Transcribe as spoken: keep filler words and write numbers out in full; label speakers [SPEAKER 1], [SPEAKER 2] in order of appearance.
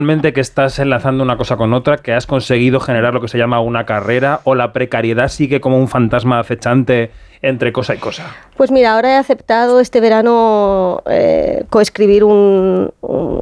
[SPEAKER 1] realmente que estás enlazando una cosa con otra, que has conseguido generar lo que se llama una carrera, o la precariedad sigue como un fantasma acechante entre cosa y cosa?
[SPEAKER 2] Pues mira, ahora he aceptado este verano eh, coescribir un, un